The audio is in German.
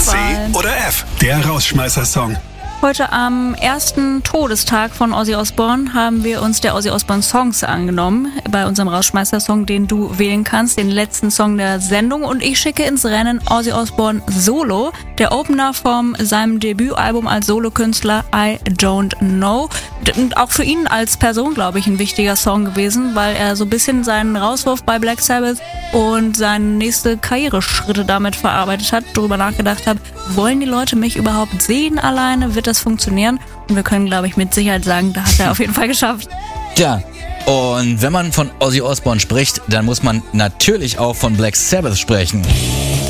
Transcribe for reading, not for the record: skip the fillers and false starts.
C oder F? Der Rausschmeißer-Song. Heute am ersten Todestag von Ozzy Osbourne haben wir uns der Ozzy Osbourne Songs angenommen. Bei unserem Rausschmeißer-Song, den du wählen kannst, den letzten Song der Sendung. Und ich schicke ins Rennen Ozzy Osbourne Solo, der Opener von seinem Debütalbum als Solokünstler I Don't Know. Und auch für ihn als Person, glaube ich, ein wichtiger Song gewesen, weil er so ein bisschen seinen Rauswurf bei Black Sabbath und seine nächste Karriereschritte damit verarbeitet hat, darüber nachgedacht hat, wollen die Leute mich überhaupt sehen alleine, wird das funktionieren? Und wir können, glaube ich, mit Sicherheit sagen, da hat er auf jeden Fall geschafft. Tja, und wenn man von Ozzy Osbourne spricht, dann muss man natürlich auch von Black Sabbath sprechen.